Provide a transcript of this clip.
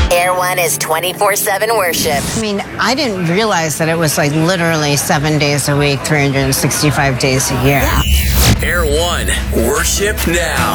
Air One is 24/7 worship. I mean, I didn't realize that it was like literally 7 days a week, 365 days a year. Air One, worship now.